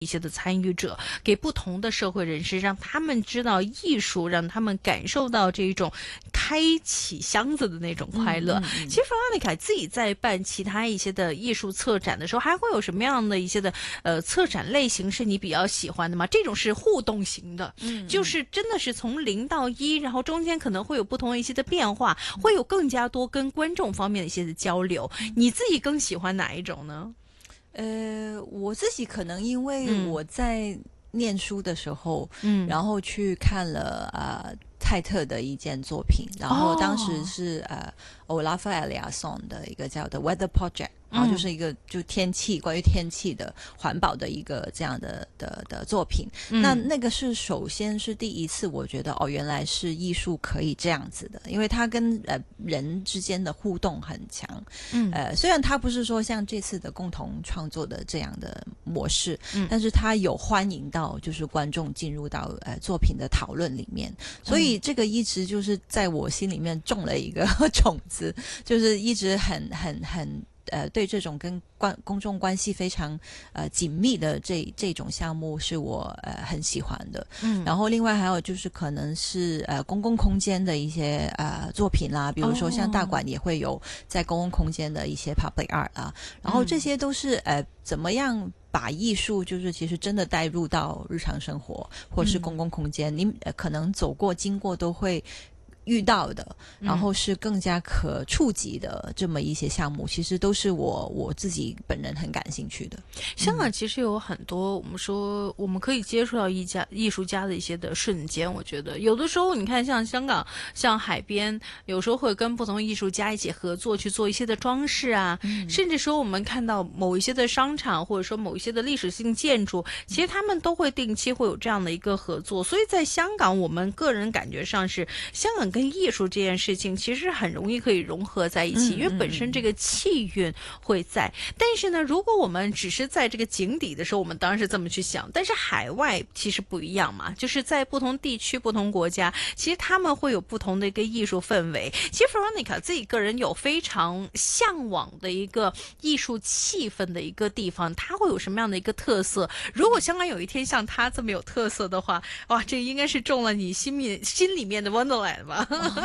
一些的参与者，给不同的社会人士，让他们知道艺术，让他们感受到这种开启箱子的那种快乐。其实 Veronica 自己在办其他一些的艺术策展的时候，还会有什么样的一些的策展类型是你比较喜欢的吗？这种是互动型的，就是真的是从零到一，然后中间可能会有不同的一些的变化，会有更加多跟观众方面的一些的交流。你自己更喜欢哪一种呢？ 我自己可能因为我在念书的时候，然后去看了泰特的一件作品，然后当时是Olafur Eliasson 的一个叫 The Weather Project， 然后就是一个就天气关于天气的环保的一个这样的作品。那个是首先是第一次我觉得原来是艺术可以这样子的，因为它跟人之间的互动很强。虽然它不是说像这次的共同创作的这样的模式，但是它有欢迎到就是观众进入到作品的讨论里面，所以这个一直就是在我心里面种了一个种子，就是一直很对这种跟公众关系非常紧密的这种项目是我很喜欢的。然后另外还有就是可能是公共空间的一些作品啦，比如说像大馆也会有在公共空间的一些 public art 啊，然后这些都是怎么样把艺术就是其实真的带入到日常生活或是公共空间，你可能走过经过都会遇到的，然后是更加可触及的这么一些项目，其实都是我自己本人很感兴趣的。 香港其实有很多我们说我们可以接触到艺术家的一些的瞬间，我觉得有的时候你看像香港像海边，有时候会跟不同艺术家一起合作去做一些的装饰啊，甚至说我们看到某一些的商场或者说某一些的历史性建筑，其实他们都会定期会有这样的一个合作。所以在香港我们个人感觉上是香港跟艺术这件事情其实很容易可以融合在一起，因为本身这个气韵会在。但是呢，如果我们只是在这个井底的时候，我们当然是这么去想，但是海外其实不一样嘛，就是在不同地区不同国家，其实他们会有不同的一个艺术氛围。其实 Veronica 自己个人有非常向往的一个艺术气氛的一个地方，它会有什么样的一个特色？如果香港有一天像它这么有特色的话，哇，这应该是中了你心里面的 Wonderland 吧。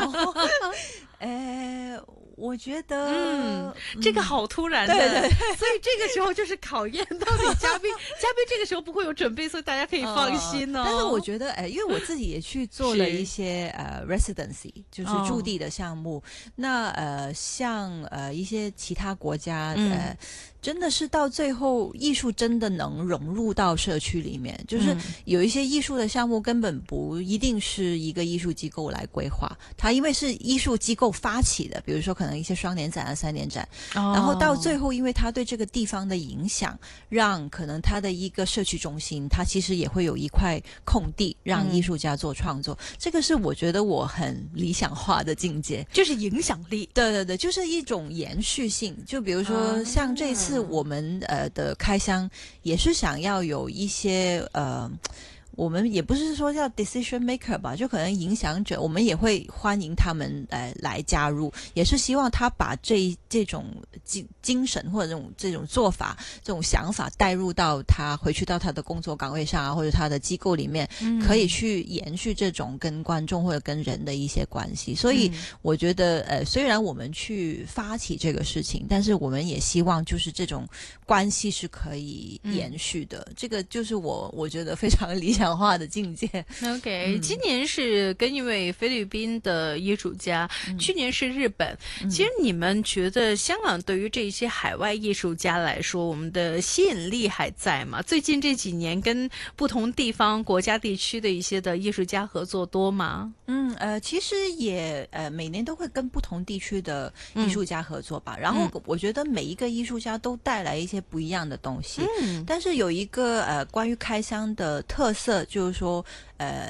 我觉得这个好突然的， 对， 所以这个时候就是考验到底嘉宾这个时候不会有准备，所以大家可以放心哦。 但是我觉得因为我自己也去做了一些residency， 就是驻地的项目。那像一些其他国家真的是到最后艺术真的能融入到社区里面，就是有一些艺术的项目根本不一定是一个艺术机构来规划，它因为是艺术机构发起的，比如说可能一些双年展啊3年展，然后到最后因为它对这个地方的影响，让可能它的一个社区中心它其实也会有一块空地让艺术家做创作，这个是我觉得我很理想化的境界， 就是影响力。 对，就是一种延续性。就比如说像这次我们的开箱也是想要有一些我们也不是说叫 decision maker 吧，就可能影响者，我们也会欢迎他们来加入，也是希望他把这种精神或者这种做法、这种想法带入到他回去到他的工作岗位上啊，或者他的机构里面，可以去延续这种跟观众或者跟人的一些关系。所以我觉得虽然我们去发起这个事情，但是我们也希望就是这种关系是可以延续的。这个就是我觉得非常理想化的境界。 OK，今年是跟一位菲律宾的艺术家，去年是日本。其实你们觉得香港对于这些海外艺术家来说，我们的吸引力还在吗？最近这几年跟不同地方、国家、地区的一些的艺术家合作多吗？ 其实也每年都会跟不同地区的艺术家合作吧。然后我觉得每一个艺术家都带来一些不一样的东西。但是有一个关于开箱的特色，就是说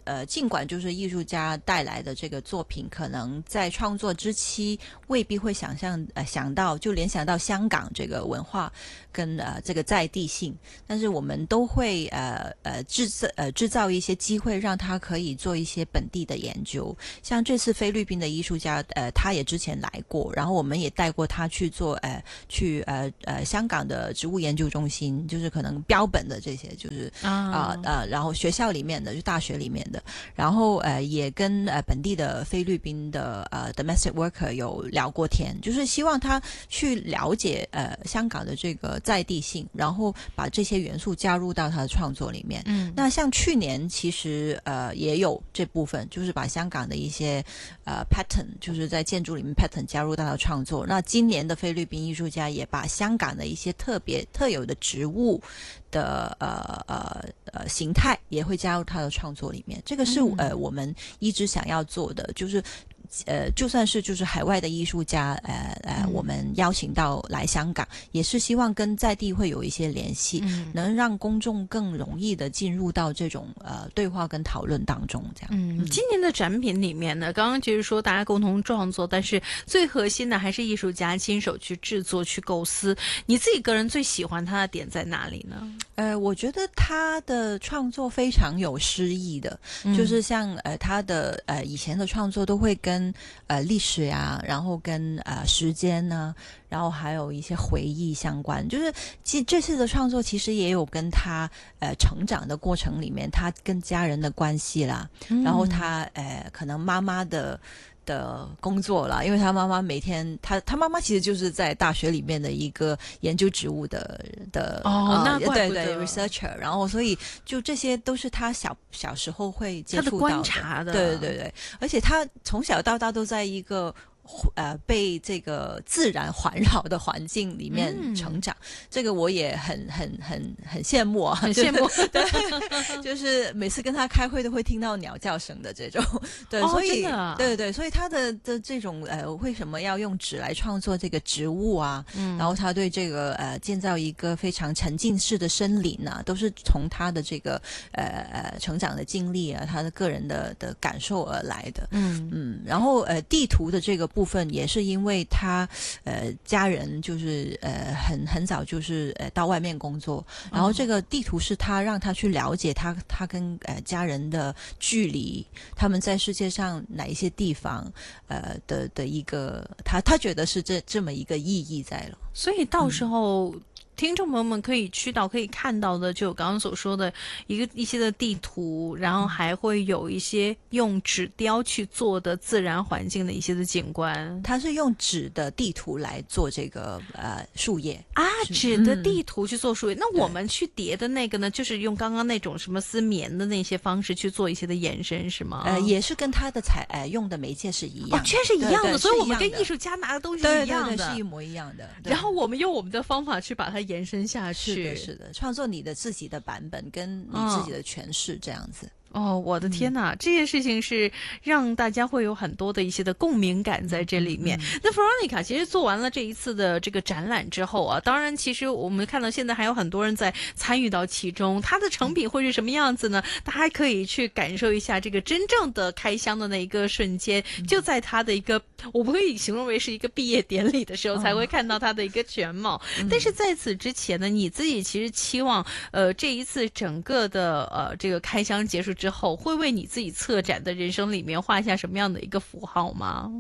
尽管就是艺术家带来的这个作品，可能在创作之期未必会想到就联想到香港这个文化跟这个在地性，但是我们都会制造一些机会，让他可以做一些本地的研究。像这次菲律宾的艺术家，他也之前来过，然后我们也带过他去做香港的植物研究中心，就是可能标本的这些，就是然后学校里面的，就大学里面的，然后也跟本地的菲律宾的domestic worker 有聊过天，就是希望他去了解香港的这个在地性，然后把这些元素加入到他的创作里面。那像去年其实也有这部分，就是把香港的一些pattern， 就是在建筑里面 pattern 加入到他的创作。那今年的菲律宾艺术家也把香港的一些特有的植物的形态也会加入他的创作里面。这个是我们一直想要做的，就是就算是就是海外的艺术家，我们邀请到来香港，也是希望跟在地会有一些联系，能让公众更容易的进入到这种对话跟讨论当中。这样， 今年的展品里面呢，刚刚就是说大家共同创作，但是最核心的还是艺术家亲手去制作、去构思。你自己个人最喜欢他的点在哪里呢？ 我觉得他的创作非常有诗意的，就是像他的以前的创作都会跟历史啊，然后跟时间呢，然后还有一些回忆相关。就是这次的创作其实也有跟他成长的过程里面，他跟家人的关系啦，然后他可能妈妈的工作啦，因为他妈妈每天他妈妈其实就是在大学里面的一个研究植物的那怪不得对 researcher， 然后所以就这些都是他小时候会接触到他的观察的， 对，而且他从小到大都在一个被这个自然环绕的环境里面成长，这个我也很羡慕啊， 很羡慕。 对，就是每次跟他开会都会听到鸟叫声的这种，对，所以对，所以他的这种为什么要用纸来创作这个植物啊？然后他对这个建造一个非常沉浸式的森林啊，都是从他的这个成长的经历啊，他的个人的感受而来的。然后地图的这个部分也是因为他家人就是很早就是到外面工作，然后这个地图是他让他去了解他跟家人的距离，他们在世界上哪一些地方的一个他觉得是这么一个意义在了。 所以到时候听众朋友们可以去到可以看到的，就我刚刚所说的一些的地图，然后还会有一些用纸雕去做的自然环境的一些的景观。 它是用纸的地图来做这个树叶啊，纸的地图去做树叶。那我们去叠的那个呢，就是用刚刚那种什么丝棉的那些方式去做一些的延伸，是吗？ 也是跟它的用的媒介是一样的， 全是一样的，所以我们跟艺术家拿的东西是一样的， 对，是一模一样的。 然后我们用我们的方法去把它延伸下去，是的，创作你的自己的版本跟你自己的诠释这样子。 我的天哪，这件事情是让大家会有很多的一些的共鸣感在这里面。那 Veronica 其实做完了这一次的这个展览之后啊，当然其实我们看到现在还有很多人在参与到其中，它的成品会是什么样子呢？大家可以去感受一下这个真正的开箱的那一个瞬间，就在它的一个我们可以形容为是一个毕业典礼的时候才会看到它的一个全貌。但是在此之前呢，你自己其实期望这一次整个的这个开箱结束之后，会为你自己策展的人生里面画下什么样的一个符号吗？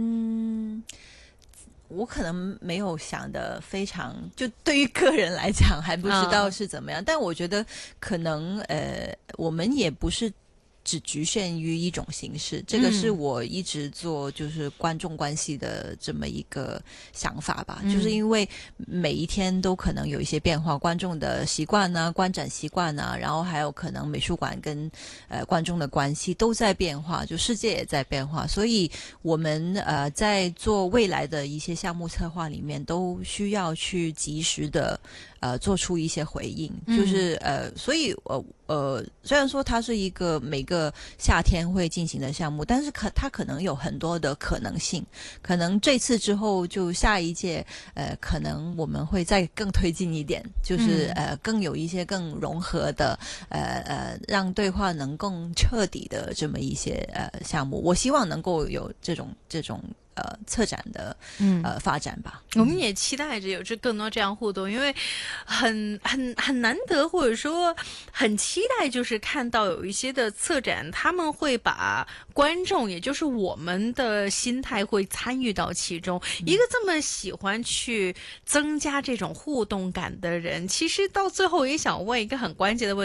我可能没有想的非常，就对于个人来讲还不知道是怎么样，但我觉得可能我们也不是只局限于一种形式，这个是我一直做就是观众关系的这么一个想法吧，就是因为每一天都可能有一些变化，观众的习惯啊，观展习惯啊，然后还有可能美术馆跟观众的关系都在变化，就世界也在变化，所以我们在做未来的一些项目策划里面都需要去及时的做出一些回应，就是所以虽然说它是一个每个夏天会进行的项目，但是它可能有很多的可能性。可能这次之后，就下一届，可能我们会再更推进一点，就是更有一些更融合的，让对话能更彻底的这么一些项目。我希望能够有这种策展的发展吧。 我们也期待着有更多这样互动，因为很难得，或者说很期待，就是看到有一些的策展，他们会把观众，也就是我们的心态会参与到其中。一个这么喜欢去增加这种互动感的人，其实到最后也想问一个很关键的问题。